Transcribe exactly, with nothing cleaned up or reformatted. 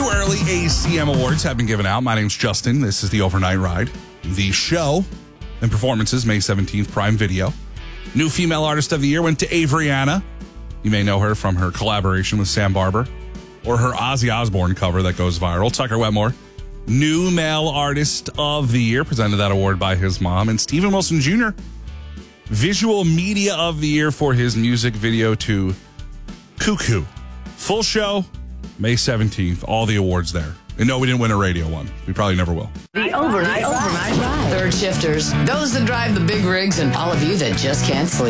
Two early A C M awards have been given out. My name's Justin. This is the Overnight Ride. The show and performances, May seventeenth, Prime Video. New Female Artist of the Year went to Avriana. You may know her from her collaboration with Sam Barber or her Ozzy Osbourne cover that goes viral. Tucker Wetmore, New Male Artist of the Year, presented that award by his mom. And Steven Wilson Junior, Visual Media of the Year for his music video to Cuckoo. Full show, May seventeenth. All the awards there. And no, we didn't win a radio one. We probably never will. The Overnight Ride. Third shifters, those that drive the big rigs, and all of you that just can't sleep.